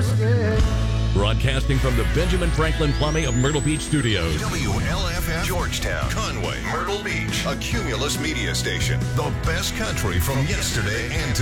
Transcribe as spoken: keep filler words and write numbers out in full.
thirsty. Broadcasting from the Benjamin Franklin Plumbing of Myrtle Beach Studios. W L F M, Georgetown, Conway, Myrtle Beach, a Cumulus media station. The best country from yesterday and today.